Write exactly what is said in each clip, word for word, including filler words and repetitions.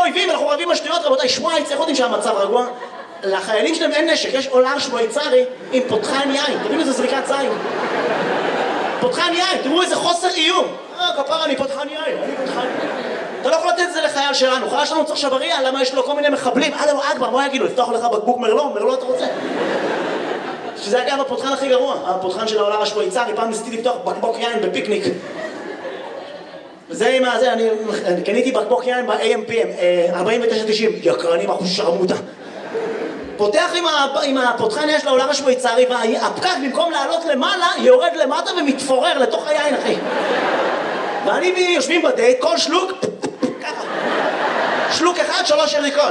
אויבים, אנחנו רבים השטויות, רבותיי, שווייץ, איך יודעים שהמצב רגוע? לחיילים שלהם אין נשק, יש אולר שוויצרי עם פותחן יין, תראו איזה זריקת זין. פותחן יין, תראו איזה חוסר איום. אה, כפרה, אני פותחן יין, אני פותחן יין. אתה לא יכול לתת את זה לחייל שלנו, חייל שלנו צריך שבריה, למה יש לו כל מיני מחבלים? אללהו אכבר, מה יגידו? לפתוח לך בקבוק מרלו? מרלו אתה רוצה? שזה אגב הפותחן הכי גרוע, הפותחן של האולר השוויצרי, פעם ניסיתי לפתוח בקבוק יין בפיקניק. זה עם הזה, אני קניתי בקבוק יין ב-איי אם פי אם, ארבעים ותשע תשעים, יקרנים אחוז שרמוטה. פותח עם הפותחן יש לאולר השוויצרי, והפקק במקום לעלות למעלה, יורד למטה ומתפורר לתוך היין, אחי. ואני ויושבים בדייט, כל שלוק, ככה. שלוק אחד, שלוש יריקות.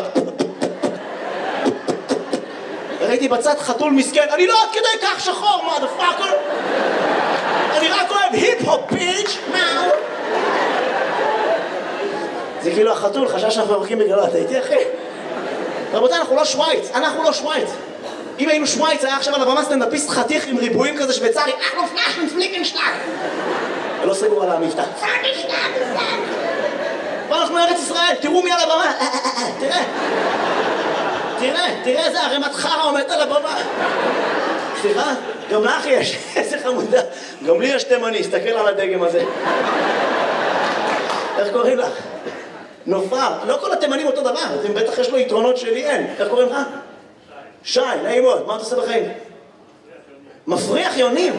ראיתי בצד חתול מסכן, אני לא עד כדי כך שחור, motherfucker. אני רק אוהב היפ-הופ, ביץ', מאו. זה כאילו החתול, חשש שאנחנו מברכים בגללו, אתה איתי אחי? רבותיי, אנחנו לא שווייץ, אנחנו לא שווייץ. אם היינו שווייץ, היה עכשיו על הבמה סטנדאפיסט חתיך עם ריבועים כזה שוויצרי, אנחנו פלאשן פליקנשטאג. ולא סגור על המבטא. פליקנשטאג. ואנחנו ארץ ישראל, תראו מי על הבמה. תראה. תראה, תראה איזה ערימת חרא עומדת על הבמה. סליחה, גם לך יש, איזה חמודה. גם לי יש תימני, הסתכל על הדגם הזה. איך קוראים לך? נופר, לא כל התימנים אותו דבר, אז אם בטח יש לו יתרונות שלי אין. איך קוראים לך? שי, נעים מאוד, מה אתה עושה בחיים? מפריח יונים.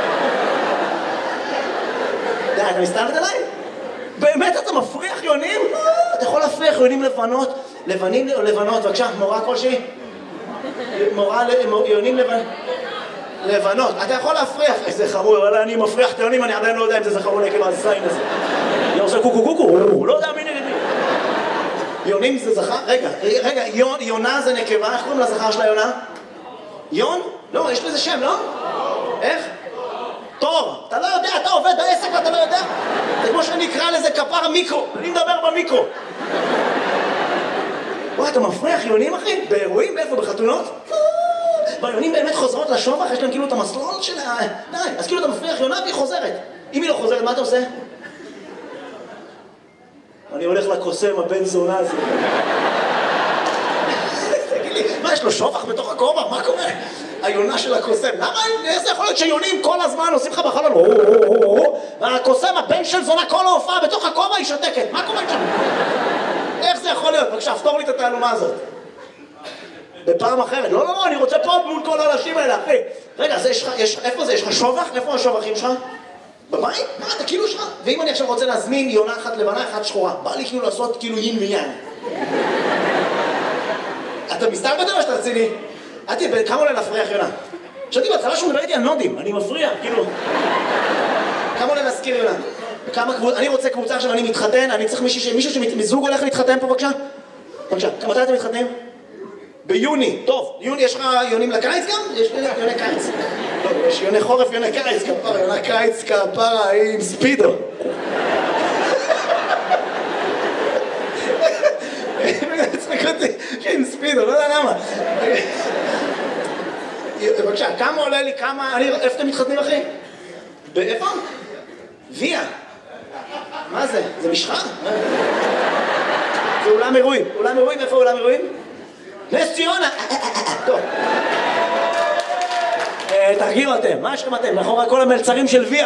די, אתה מסתלבט עליי? באמת אתה מפריח יונים? אתה יכול להפריח יונים לבנות, לבנים או לבנות, בבקשה, מורה כלשהי? מורה יונים לבנות. לבנות, אתה יכול להפריח, איזה חמור, אבל אני מפריח את היונים, אני עדיין לא יודע אם זה זכרו נקב הזין הזה. אני עושה קוקו קוקו, הוא לא יודע מי נגד מי. יונים זה זכר? רגע, רגע, יונה זה נקבה, איך קוראים לזכר של היונה? יון? לא, יש לזה שם, לא? איך? תור. אתה לא יודע, אתה עובד בעסק ואתה לא יודע? זה כמו שאני אקרא לזה כפר מיקרו, אני מדבר במיקרו. וואי, אתה מפריח יונים אחי? באירועים? איפה? בחתונות? והיונים באמת חוזרות לשובח, יש להם כאילו את המסלול של ה... די, אז כאילו אתה מפריח יונה והיא חוזרת. אם היא לא חוזרת, מה אתה עושה? אני הולך לקוסם, הבן זונה הזה. תגיד לי, מה, יש לו שובח בתוך הכובע? מה קורה? היונה של הקוסם. למה? איך זה יכול להיות שיונים כל הזמן עושים לך בחלון? והקוסם, הבן של זונה, כל ההופעה בתוך הכובע היא שותקת. מה קורה שם? איך זה יכול להיות? בבקשה, פתור לי את התעלומה הזאת. בפעם אחרת. לא, לא, לא, אני רוצה פה מול כל האנשים האלה, אחי. רגע, זה יש לך, יש, איפה זה? יש לך שובח? איפה השובחים שלך? בבית? מה, אתה כאילו שלך? ואם אני עכשיו רוצה להזמין יונה אחת לבנה, אחת שחורה, בא לי כאילו לעשות כאילו יין ויין. אתה מסתלבט או שאתה רציני? אתי, כמה עולה להפריח יונה? חשבתי בהתחלה שהוא מדבר איתי על נודים, אני מפריע, כאילו. כמה עולה להזכיר יונה? כמה קבוצה, אני רוצה קבוצה עכשיו, אני מתחתן, אני צריך מישהו, מישהו שמזוג הולך להתחתן פה, בבקשה? בבקשה, מתי אתם מתחתנים? ביוני, טוב, יוני, יש לך יונים לקיץ גם? יש יוני קיץ. לא, יש יוני חורף, יוני קיץ, כפרה, יוני קיץ, כפרה, עם ספידו. צחק אותי, עם ספידו, לא יודע למה. בבקשה, כמה עולה לי, כמה, איפה אתם מתחתנים אחי? באיפה? ויה. מה זה? זה משחה? זה אולם אירועים. אולם אירועים, איפה אולם אירועים? נס ציונה! טוב. תרגיעו אתם, מה יש לכם אתם? מאחורי כל המלצרים של ויה.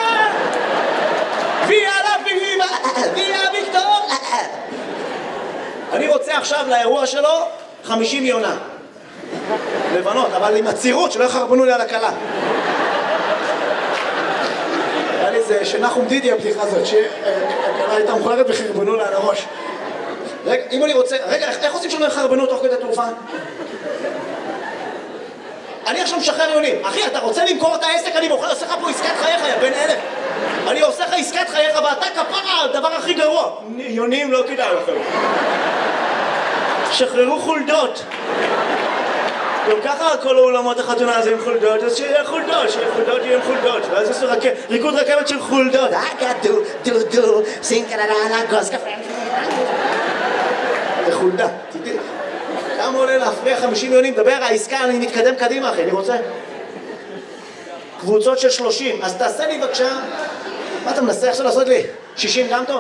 ויה לביבה! ויה ויקטור! אני רוצה עכשיו לאירוע שלו חמישים יונה. לבנות, אבל עם הצירות שלא יחרבנו לי על הקלה. היה לי זה שנחום דידי הבדיחה הזאת, שהקלה הייתה מכוערת וחרבנו לה על הראש. רגע, אם אני רוצה... רגע, איך עושים שלא יחרבנו תוך כדי תעופה? אני עכשיו משחרר יונים. אחי, אתה רוצה למכור את העסק? אני מוכר, עושה לך פה עסקת חייך, יא בן אלף. אני עושה לך עסקת חייך, ואתה כפרה, הדבר הכי גרוע. יונים לא כדאי לכם. שחררו חולדות. גם ככה כל האולמות החתונה הזה עם חולדות, אז שיהיה חולדות, שיהיה חולדות, יהיה חולדות. ואז יש ריקוד רכבת של חולדות. דו, דו, דו, סינקללה, גוס קפה. זה חולדה. כמה עולה להפריע חמישים יונים? דבר, העסקה, אני מתקדם קדימה, אחי, אני רוצה. קבוצות של שלושים, אז תעשה לי בבקשה. מה אתה מנסה עכשיו לעשות לי? שישים גם טוב?